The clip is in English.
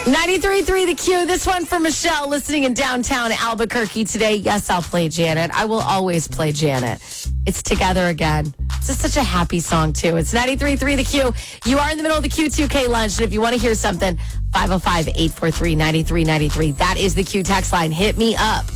93.3 The Q. This one for Michelle listening in downtown Albuquerque today. Yes, I'll play Janet. I will always play Janet. It's Together Again. It's just such a happy song, too. It's 93.3 The Q. You are in the middle of the Q2K lunch, and if you want to hear something, 505-843-9393. That is the Q text line. Hit me up.